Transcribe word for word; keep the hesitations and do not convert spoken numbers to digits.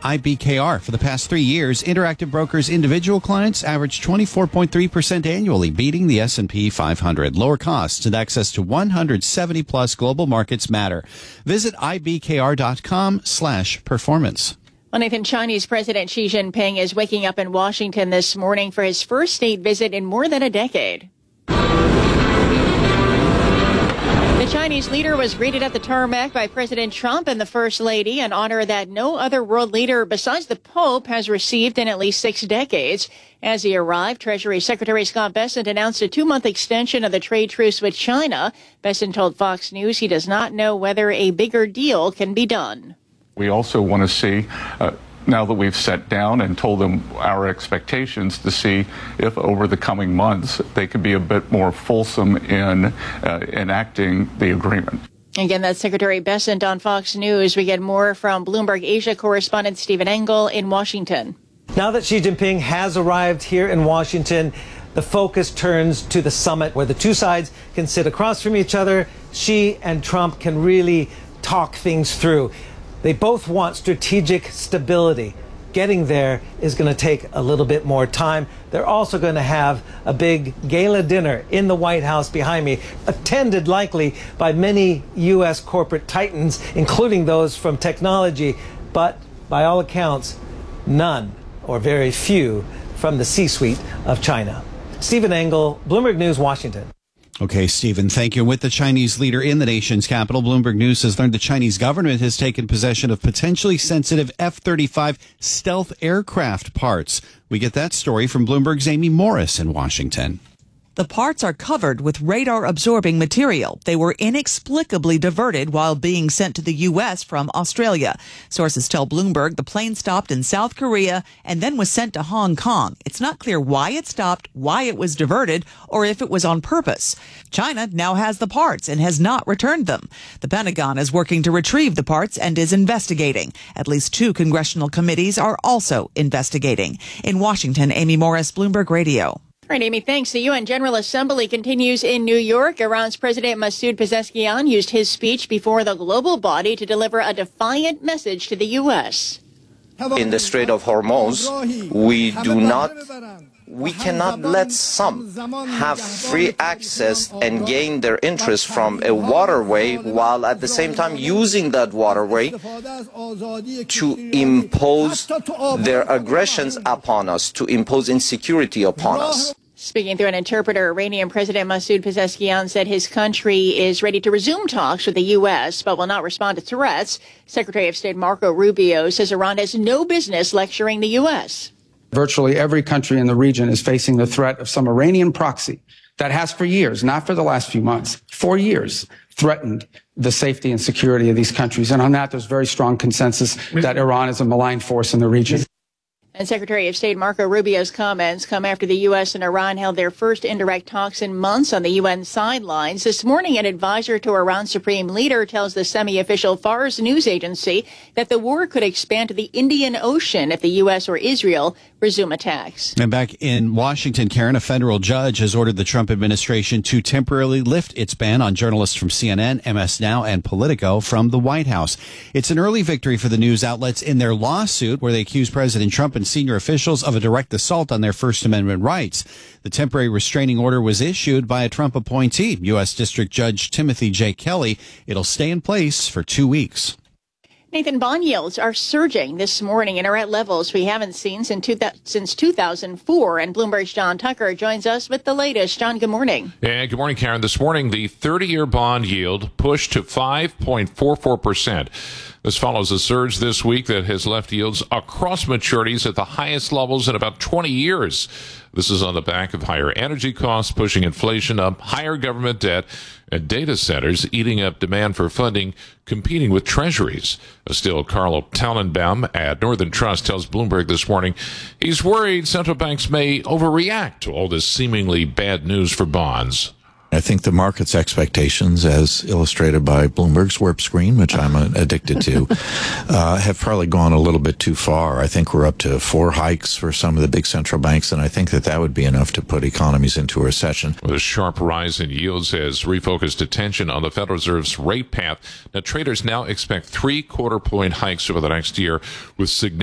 I B K R. For the past three years, Interactive Brokers individual clients averaged twenty-four point three percent annually, beating the S and P five hundred. Lower costs and access to one hundred seventy plus global markets matter. Visit ibkr.com slash performance. Well, Nathan, Chinese President Xi Jinping is waking up in Washington this morning for his first state visit in more than a decade. The Chinese leader was greeted at the tarmac by President Trump and the First Lady, an honor that no other world leader besides the Pope has received in at least six decades. As he arrived, Treasury Secretary Scott Bessent announced a two-month extension of the trade truce with China. Bessent told Fox News he does not know whether a bigger deal can be done. We also want to see, uh, now that we've sat down and told them our expectations, to see if over the coming months they could be a bit more fulsome in uh, enacting the agreement. Again, that's Secretary Bessent on Fox News. We get more from Bloomberg Asia correspondent Stephen Engel in Washington. Now that Xi Jinping has arrived here in Washington, the focus turns to the summit where the two sides can sit across from each other. Xi and Trump can really talk things through. They both want strategic stability. Getting there is going to take a little bit more time. They're also going to have a big gala dinner in the White House behind me, attended likely by many U S corporate titans, including those from technology, but by all accounts, none or very few from the C-suite of China. Stephen Engel, Bloomberg News, Washington. Okay, Stephen, thank you. With the Chinese leader in the nation's capital, Bloomberg News has learned the Chinese government has taken possession of potentially sensitive F thirty-five stealth aircraft parts. We get that story from Bloomberg's Amy Morris in Washington. The parts are covered with radar-absorbing material. They were inexplicably diverted while being sent to the U S from Australia. Sources tell Bloomberg the plane stopped in South Korea and then was sent to Hong Kong. It's not clear why it stopped, why it was diverted, or if it was on purpose. China now has the parts and has not returned them. The Pentagon is working to retrieve the parts and is investigating. At least two congressional committees are also investigating. In Washington, Amy Morris, Bloomberg Radio. All right, Amy, thanks. The U N General Assembly continues in New York. Iran's President Masoud Pezeshkian used his speech before the global body to deliver a defiant message to the U S. In the Strait of Hormuz, we do not, we cannot let some have free access and gain their interest from a waterway while at the same time using that waterway to impose their aggressions upon us, to impose insecurity upon us. Speaking through an interpreter, Iranian President Masoud Pezeshkian said his country is ready to resume talks with the U S, but will not respond to threats. Secretary of State Marco Rubio says Iran has no business lecturing the U S. Virtually every country in the region is facing the threat of some Iranian proxy that has for years, not for the last few months, for years, threatened the safety and security of these countries. And on that, there's very strong consensus that Iran is a malign force in the region. And Secretary of State Marco Rubio's comments come after the U S and Iran held their first indirect talks in months on the U N sidelines. This morning, an advisor to Iran's supreme leader tells the semi-official Fars news agency that the war could expand to the Indian Ocean if the U S or Israel resume attacks. And back in Washington, Karen, a federal judge has ordered the Trump administration to temporarily lift its ban on journalists from C N N, M S Now, and Politico from the White House. It's an early victory for the news outlets in their lawsuit where they accuse President Trump and senior officials of a direct assault on their First Amendment rights. The temporary restraining order was issued by a Trump appointee, U S District Judge Timothy J. Kelly. It'll stay in place for two weeks. Nathan, bond yields are surging this morning and are at levels we haven't seen since two thousand four. And Bloomberg's John Tucker joins us with the latest. John, good morning. Yeah, good morning, Karen. This morning, the thirty-year bond yield pushed to five point four four percent. This follows a surge this week that has left yields across maturities at the highest levels in about twenty years. This is on the back of higher energy costs, pushing inflation up, higher government debt, and data centers eating up demand for funding, competing with treasuries. Still, Carlo Tannenbaum at Northern Trust tells Bloomberg this morning he's worried central banks may overreact to all this seemingly bad news for bonds. I think the market's expectations, as illustrated by Bloomberg's Warp Screen, which I'm addicted to, uh, have probably gone a little bit too far. I think we're up to four hikes for some of the big central banks, and I think that that would be enough to put economies into a recession. With a sharp rise in yields has refocused attention on the Federal Reserve's rate path. Now, traders now expect three quarter point hikes over the next year with significant